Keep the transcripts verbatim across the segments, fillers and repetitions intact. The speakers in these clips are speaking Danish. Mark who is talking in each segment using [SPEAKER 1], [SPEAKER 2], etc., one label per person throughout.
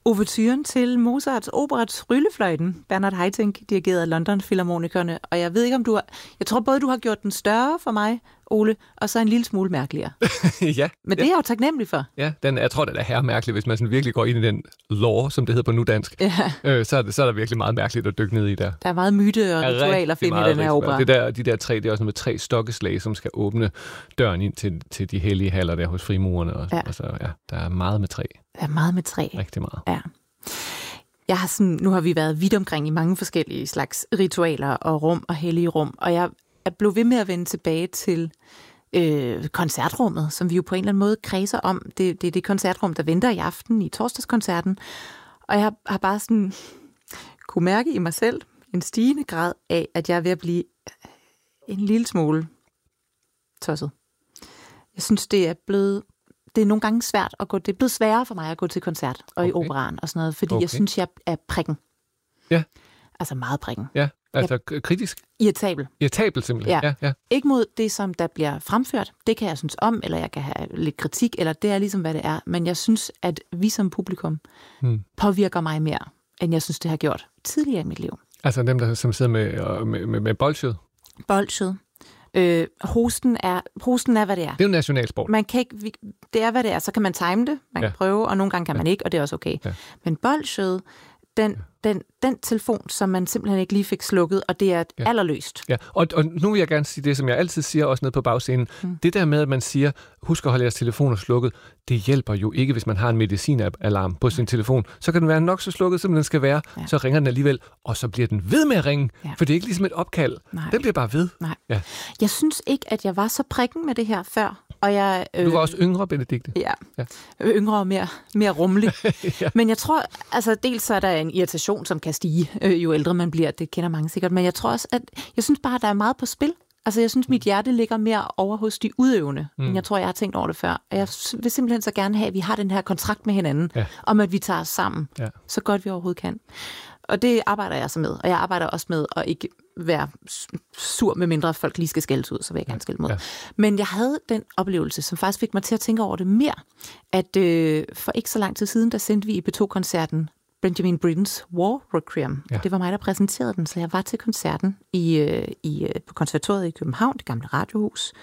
[SPEAKER 1] Ouverturen til Mozarts operets Tryllefløjten. Bernard Haitink dirigerede London Filharmonikerne, og jeg ved ikke, om du har... Jeg tror både, du har gjort den større for mig, Ole, og så en lille smule mærkeligere.
[SPEAKER 2] ja.
[SPEAKER 1] Men det er jeg jo taknemmelig for.
[SPEAKER 2] Ja, den, jeg tror, den er herremærkelig, hvis man sådan virkelig går ind i den lore, som det hedder på nudansk. Ja. Øh, så, er det, så er der virkelig meget mærkeligt at dykke ned i der.
[SPEAKER 1] Der er meget myte og ritualer at finde i den her opera.
[SPEAKER 2] Det der, de der tre, det er også med tre stokkeslag, som skal åbne døren ind til, til de hellige haller der hos frimurerne. Og, ja. og så, ja, der er meget med træ.
[SPEAKER 1] Der er meget med træ.
[SPEAKER 2] Rigtig meget.
[SPEAKER 1] Ja. Jeg har sådan, nu har vi været vidt omkring i mange forskellige slags ritualer og rum og hellige rum, og jeg er blevet ved med at vende tilbage til øh, koncertrummet, som vi jo på en eller anden måde kredser om. Det, det er det koncertrum, der venter i aften i torsdagskoncerten, og jeg har bare sådan kunne mærke i mig selv en stigende grad af, at jeg er ved at blive en lille smule tosset. Jeg synes, det er blevet det er nogle gange svært at gå. Det er blevet sværere for mig at gå til koncert og okay. i operaen og sådan noget, fordi okay. jeg synes, jeg er prikken.
[SPEAKER 2] Ja.
[SPEAKER 1] Altså meget prikken.
[SPEAKER 2] Ja, altså jeg, kritisk.
[SPEAKER 1] Irritabel.
[SPEAKER 2] Irritabel simpelthen.
[SPEAKER 1] Ja.
[SPEAKER 2] Ja, ja.
[SPEAKER 1] Ikke mod det, som der bliver fremført. Det kan jeg synes om, eller jeg kan have lidt kritik, eller det er ligesom, hvad det er. Men jeg synes, at vi som publikum hmm. påvirker mig mere, end jeg synes, det har gjort tidligere i mit liv.
[SPEAKER 2] Altså dem, der som sidder med, med, med, med bolsjed?
[SPEAKER 1] Bolsjed. Øh, hosten er, hosten er, hvad det er.
[SPEAKER 2] Det er jo nationalsport.
[SPEAKER 1] Man kan ikke, det er, hvad det er. Så kan man time det, man ja. kan prøve, og nogle gange kan man ikke, og det er også okay. Ja. Men bolsjed, den, den, den telefon, som man simpelthen ikke lige fik slukket, og det er ja. allerløst.
[SPEAKER 2] Ja, og, og nu vil jeg gerne sige det, som jeg altid siger, også nede på bagscenen. Hmm. Det der med, at man siger, husk at holde jeres telefoner slukket, det hjælper jo ikke, hvis man har en medicinalarm på sin telefon. Så kan den være nok så slukket, som den skal være, ja. så ringer den alligevel, og så bliver den ved med at ringe, ja. for det er ikke ligesom et opkald. Nej. Den bliver bare ved.
[SPEAKER 1] Nej.
[SPEAKER 2] Ja.
[SPEAKER 1] Jeg synes ikke, at jeg var så prikken med det her før. Og jeg, øh,
[SPEAKER 2] du var også yngre, Benedikte.
[SPEAKER 1] Ja, ja. yngre og mere, mere rummelig. ja. Men jeg tror, altså dels så er der en irritation, som kan stige, øh, jo ældre man bliver. Det kender mange sikkert. Men jeg tror også, at jeg synes bare, at der er meget på spil. Altså jeg synes, mit hjerte ligger mere over hos de udøvende, mm. end jeg tror, jeg har tænkt over det før. Og jeg vil simpelthen så gerne have, at vi har den her kontrakt med hinanden, ja. om at vi tager os sammen, ja. så godt vi overhovedet kan. Og det arbejder jeg så med. Og jeg arbejder også med at ikke være sur, med mindre folk lige skal skældes ud, så vil jeg gerne skælde mod. Ja. Men jeg havde den oplevelse, som faktisk fik mig til at tænke over det mere, at øh, for ikke så lang tid siden, der sendte vi i B to-koncerten Benjamin Brittens War Requiem. Ja. Det var mig, der præsenterede den, så jeg var til koncerten i, øh, i, øh, på konservatoriet i København, det gamle radiohus.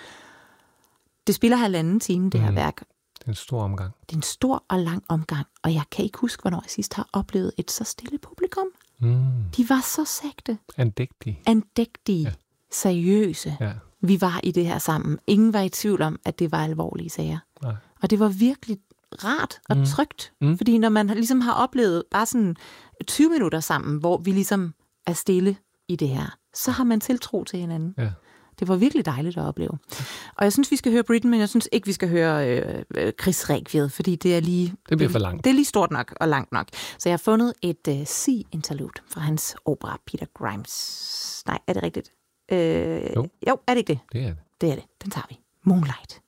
[SPEAKER 1] Det spiller halvanden time, det her mm. værk.
[SPEAKER 2] Det er en stor omgang.
[SPEAKER 1] Det er en stor og lang omgang, og jeg kan ikke huske, hvornår jeg sidst har oplevet et så stille publikum. Mm. De var så sægte.
[SPEAKER 2] Andægtige.
[SPEAKER 1] Andægtige. Ja. Seriøse. Ja. Vi var i det her sammen. Ingen var i tvivl om, at det var alvorlige sager. Nej. Og det var virkelig rart og trygt. Mm. Fordi når man ligesom har oplevet bare sådan tyve minutter sammen, hvor vi ligesom er stille i det her, så har man tiltro til hinanden. Ja. Det var virkelig dejligt at opleve. Og jeg synes, vi skal høre Britten, men jeg synes ikke, vi skal høre øh, Chris Requiem, fordi det er lige...
[SPEAKER 2] Det bliver for langt.
[SPEAKER 1] Det er lige stort nok og langt nok. Så jeg har fundet et øh, C-interlude fra hans opera Peter Grimes. Nej, er det rigtigt? Øh, jo. jo, er det ikke det?
[SPEAKER 2] Det er det.
[SPEAKER 1] Det er det. Den tager vi. Moonlight.